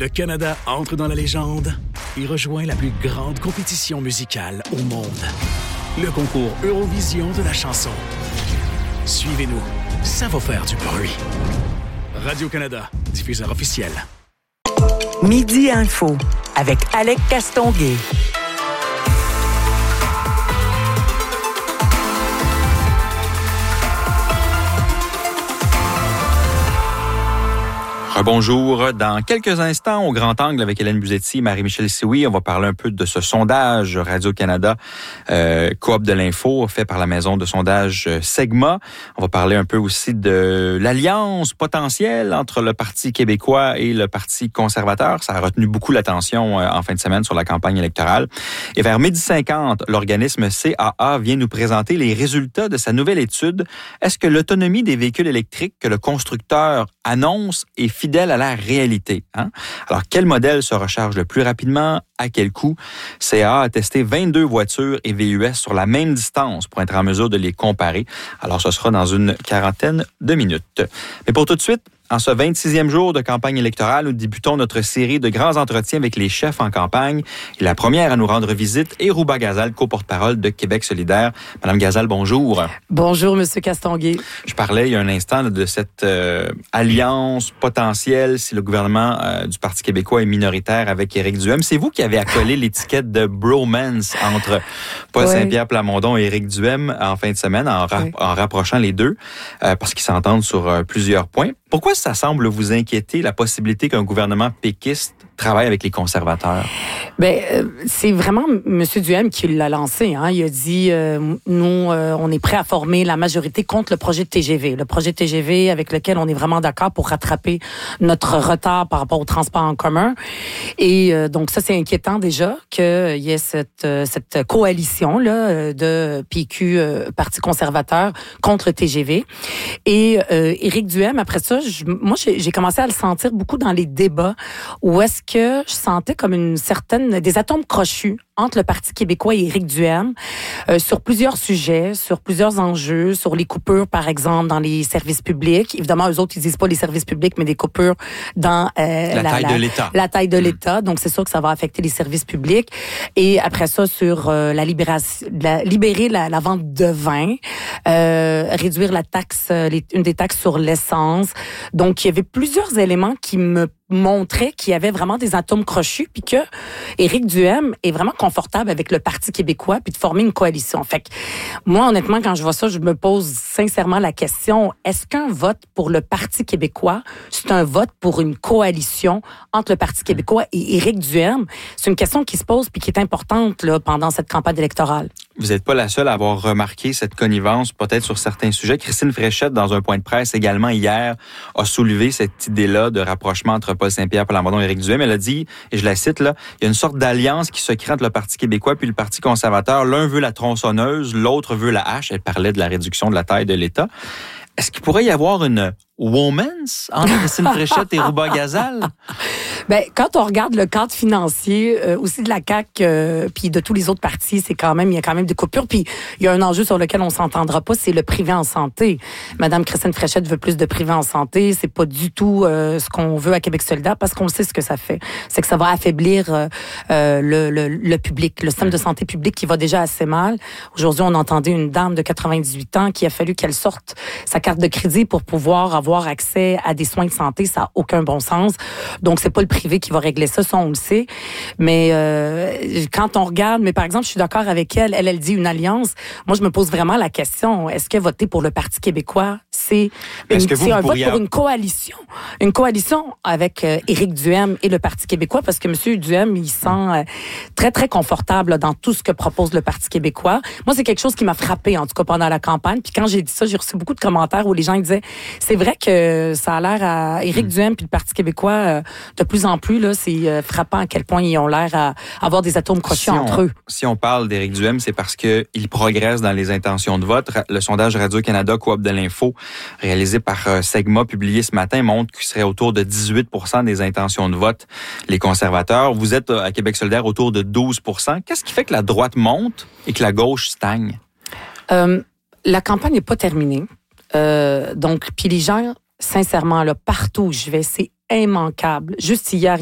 Le Canada entre dans la légende et rejoint la plus grande compétition musicale au monde. Le concours Eurovision de la chanson. Suivez-nous, ça va faire du bruit. Radio-Canada, diffuseur officiel. Midi Info, avec Alec Castonguay. Bonjour. Dans quelques instants, au Grand Angle avec Hélène Buzetti et Marie-Michel Sioui, on va parler un peu de ce sondage Radio-Canada Coop de l'info fait par la maison de sondage Segma. On va parler un peu aussi de l'alliance potentielle entre le Parti québécois et le Parti conservateur. Ça a retenu beaucoup l'attention en fin de semaine sur la campagne électorale. Et vers 12h50, l'organisme CAA vient nous présenter les résultats de sa nouvelle étude. Est-ce que l'autonomie des véhicules électriques que le constructeur annonce est fidèle à la réalité? Alors, quel modèle se recharge le plus rapidement? À quel coût? CAA a testé 22 voitures et VUS sur la même distance pour être en mesure de les comparer. Alors, ce sera dans une quarantaine de minutes. Mais pour tout de suite, en ce 26e jour de campagne électorale, nous débutons notre série de grands entretiens avec les chefs en campagne. Et la première à nous rendre visite est Rouba Gazal, co-porte-parole de Québec solidaire. Madame Gazal, bonjour. Bonjour, Monsieur Castonguay. Je parlais il y a un instant de cette alliance potentielle si le gouvernement du Parti québécois est minoritaire avec Éric Duhem. C'est vous qui avez accolé l'étiquette de bromance entre Paul Saint-Pierre Plamondon et Éric Duhem en fin de semaine en rapprochant les deux parce qu'ils s'entendent sur plusieurs points. Pourquoi ça semble vous inquiéter, la possibilité qu'un gouvernement péquiste travaille avec les conservateurs? C'est vraiment M. Duhem qui l'a lancé. Il a dit, nous, on est prêt à former la majorité contre le projet de TGV. Le projet de TGV avec lequel on est vraiment d'accord pour rattraper notre retard par rapport au transport en commun. Et donc, ça, c'est inquiétant déjà qu'il y ait cette coalition-là de PQ, Parti conservateur, contre le TGV. Et Éric Duhem, après ça, moi, j'ai commencé à le sentir beaucoup dans les débats où est-ce que je sentais comme des atomes crochus entre le Parti québécois et Éric Duhem sur plusieurs sujets, sur plusieurs enjeux, sur les coupures, par exemple, dans les services publics. Évidemment, eux autres, ils disent pas les services publics, mais des coupures dans la taille de l'État. La taille de l'État. Donc, c'est sûr que ça va affecter les services publics. Et après ça, sur libérer la vente de vin, réduire la taxe, une des taxes sur l'essence. Donc, il y avait plusieurs éléments qui me montrait qu'il y avait vraiment des atomes crochus puis que Éric Duhem est vraiment confortable avec le Parti québécois puis de former une coalition. Fait que moi, honnêtement, quand je vois ça, je me pose sincèrement la question, est-ce qu'un vote pour le Parti québécois, c'est un vote pour une coalition entre le Parti québécois et Éric Duhem? C'est une question qui se pose puis qui est importante là, pendant cette campagne électorale. Vous n'êtes pas la seule à avoir remarqué cette connivence, peut-être sur certains sujets. Christine Fréchette, dans un point de presse également hier, a soulevé cette idée-là de rapprochement entre Paul Saint-Pierre Plamondon et Éric Duhem. Elle a dit, et je la cite là, il y a une sorte d'alliance qui se crée entre le Parti québécois puis le Parti conservateur. L'un veut la tronçonneuse, l'autre veut la hache. Elle parlait de la réduction de la taille de l'État. Est-ce qu'il pourrait y avoir une womance entre Christine Fréchette et Rouba Gazal? Quand on regarde le cadre financier aussi de la CAQ puis de tous les autres partis, il y a quand même des coupures. Puis il y a un enjeu sur lequel on s'entendra pas, c'est le privé en santé. Madame Christine Fréchette veut plus de privé en santé. C'est pas du tout ce qu'on veut à Québec solidaire parce qu'on sait ce que ça fait. C'est que ça va affaiblir le public, le système de santé publique qui va déjà assez mal. Aujourd'hui, on entendait une dame de 98 ans qui a fallu qu'elle sorte sa carte de crédit pour pouvoir avoir accès à des soins de santé. Ça n'a aucun bon sens. Donc, c'est pas le privé qui va régler ça, on le sait. Mais quand on regarde, mais par exemple, je suis d'accord avec elle. Elle dit une alliance. Moi, je me pose vraiment la question, est-ce que voter pour le Parti québécois, c'est un vote pour une coalition? Une coalition avec Éric Duhem et le Parti québécois, parce que M. Duhem, il sent très, très confortable là, dans tout ce que propose le Parti québécois. Moi, c'est quelque chose qui m'a frappé, en tout cas, pendant la campagne. Puis quand j'ai dit ça, j'ai reçu beaucoup de commentaires où les gens disaient, c'est vrai que ça a l'air à Éric Duhem puis le Parti québécois, de plus en plus, là, c'est frappant à quel point ils ont l'air à avoir des atomes crochus entre eux. Si on parle d'Éric Duhem, c'est parce qu'il progresse dans les intentions de vote. Le sondage Radio-Canada Coop de l'info, réalisé par Segma, publié ce matin, montre qu'il serait autour de 18% des intentions de vote, les conservateurs. Vous êtes à Québec solidaire autour de 12%. Qu'est-ce qui fait que la droite monte et que la gauche stagne? La campagne n'est pas terminée. Donc, puis les gens, sincèrement, là, partout où je vais, c'est immanquable. Juste hier,